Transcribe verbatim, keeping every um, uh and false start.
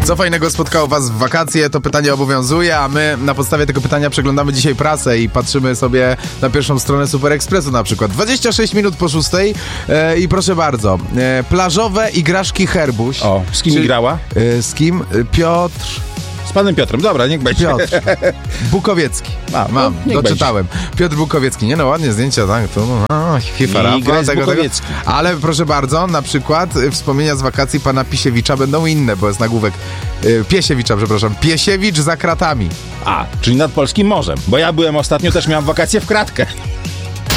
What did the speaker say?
Co fajnego spotkało was w wakacje? To pytanie obowiązuje, a my na podstawie tego pytania przeglądamy dzisiaj prasę i patrzymy sobie na pierwszą stronę Super Expressu na przykład. dwadzieścia sześć minut po szóstej e, i proszę bardzo, e, plażowe igraszki Herbuś. O, z kim Czyli, grała? E, z kim? E, Piotr... Z panem Piotrem, dobra, niech będzie. Piotr Bukowiecki. A, Mam, no, doczytałem. Piotr Bukowiecki. Nie no, ładnie zdjęcia, tak? To, no, FIFA, I Rafa, gra z tego, tego. Bukowieckim. Ale proszę bardzo, na przykład y, wspomnienia z wakacji pana Pisiewicza będą inne, bo jest nagłówek y, Piesiewicza, przepraszam. Piesiewicz za kratami. A, czyli nad polskim morzem, bo ja byłem ostatnio, też miałem wakacje w kratkę.